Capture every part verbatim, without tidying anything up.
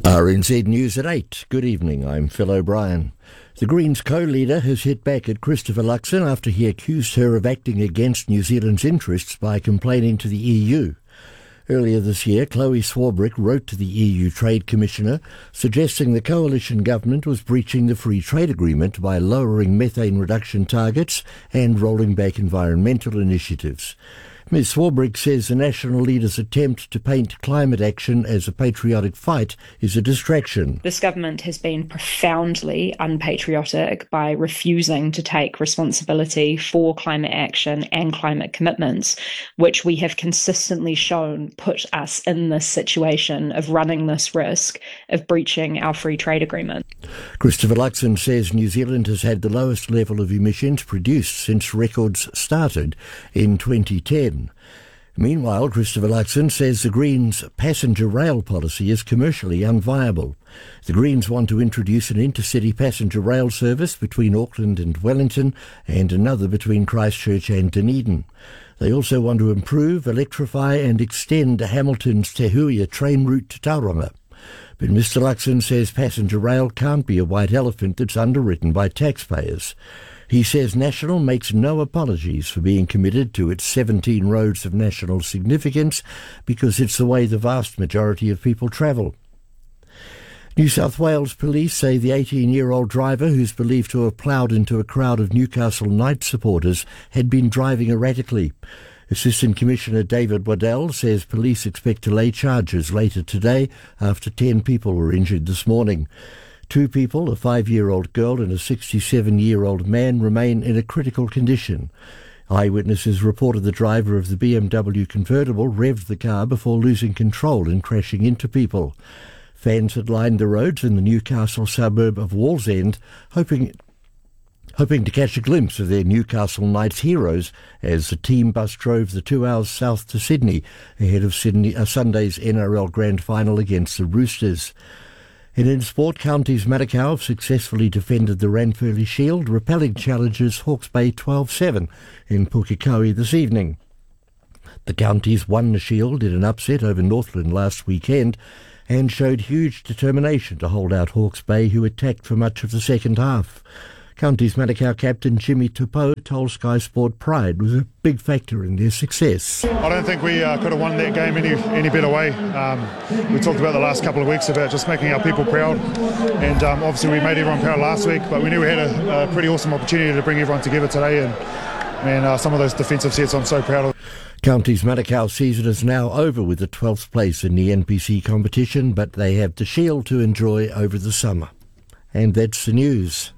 R N Z News at eight. Good evening, I'm Phil O'Brien. The Greens co-leader has hit back at Christopher Luxon after he accused her of acting against New Zealand's interests by complaining to the E U. Earlier this year, Chloe Swarbrick wrote to the E U Trade Commissioner suggesting the coalition government was breaching the free trade agreement by lowering methane reduction targets and rolling back environmental initiatives. Miz Swarbrick says the national leader's attempt to paint climate action as a patriotic fight is a distraction. This government has been profoundly unpatriotic by refusing to take responsibility for climate action and climate commitments, which we have consistently shown put us in this situation of running this risk of breaching our free trade agreement. Christopher Luxon says New Zealand has had the lowest level of emissions produced since records started in twenty ten. Meanwhile, Christopher Luxon says the Greens' passenger rail policy is commercially unviable. The Greens want to introduce an intercity passenger rail service between Auckland and Wellington and another between Christchurch and Dunedin. They also want to improve, electrify and extend Hamilton's Te Huia train route to Tauranga. But Mister Luxon says passenger rail can't be a white elephant that's underwritten by taxpayers. He says National makes no apologies for being committed to its seventeen roads of national significance because it's the way the vast majority of people travel. New South Wales police say the eighteen-year-old driver who's believed to have ploughed into a crowd of Newcastle Knights supporters had been driving erratically. Assistant Commissioner David Waddell says police expect to lay charges later today after ten people were injured this morning. Two people, a five-year-old girl and a sixty-seven-year-old man, remain in a critical condition. Eyewitnesses reported the driver of the B M W convertible revved the car before losing control and crashing into people. Fans had lined the roads in the Newcastle suburb of Wallsend, hoping hoping to catch a glimpse of their Newcastle Knights heroes as the team bus drove the two hours south to Sydney ahead of Sydney, uh, Sunday's N R L Grand Final against the Roosters. And in sport, Counties Manukau have successfully defended the Ranfurly Shield, repelling challengers Hawke's Bay twelve seven in Pukekohe this evening. The Counties won the Shield in an upset over Northland last weekend and showed huge determination to hold out Hawke's Bay, who attacked for much of the second half. Counties Manukau captain Jimmy Tupou told Sky Sport pride was a big factor in their success. I don't think we uh, could have won that game any any better way. Um, we talked about the last couple of weeks about just making our people proud, and um, obviously we made everyone proud last week, but we knew we had a, a pretty awesome opportunity to bring everyone together today, and man, uh, some of those defensive sets I'm so proud of. Counties Manukau season is now over with the twelfth place in the N P C competition, but they have the Shield to enjoy over the summer. And that's the news.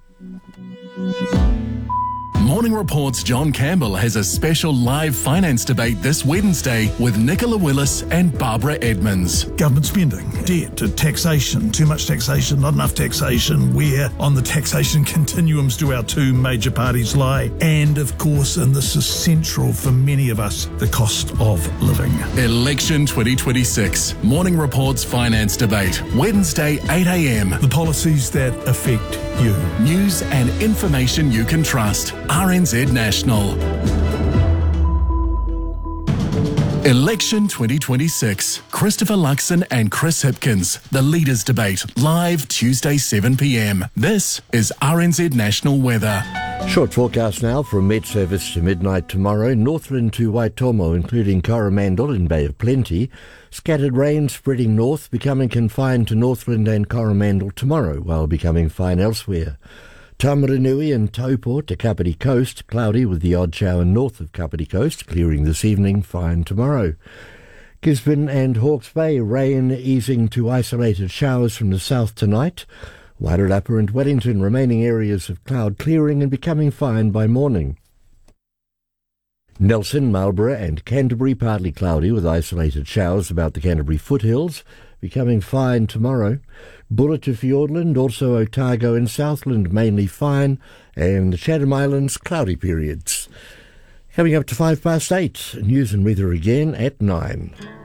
Morning Report's John Campbell has a special live finance debate this Wednesday with Nicola Willis and Barbara Edmonds. Government spending, debt, taxation, too much taxation, not enough taxation, where on the taxation continuums do our two major parties lie, and of course, and this is central for many of us, the cost of living. Election twenty twenty-six, Morning Report's finance debate, Wednesday eight a m. The policies that affect you. News and information you can trust. R N Z National. Election twenty twenty-six. Christopher Luxon and Chris Hipkins. The Leaders Debate. Live Tuesday seven p m. This is R N Z National Weather. Short forecast now from Met Service to midnight tomorrow. Northland to Waitomo, including Coromandel and Bay of Plenty. Scattered rain spreading north, becoming confined to Northland and Coromandel tomorrow, while becoming fine elsewhere. Tamaranui and Tauport to Kapiti Coast, cloudy with the odd shower north of Kapiti Coast, clearing this evening, fine tomorrow. Gisborne and Hawke's Bay, rain easing to isolated showers from the south tonight. Wairarapa and Wellington, remaining areas of cloud clearing and becoming fine by morning. Nelson, Marlborough and Canterbury, partly cloudy with isolated showers about the Canterbury foothills, becoming fine tomorrow. Bulla to Fiordland, also Otago and Southland, mainly fine, and the Chatham Islands, cloudy periods. Coming up to five past eight, news and weather again at nine.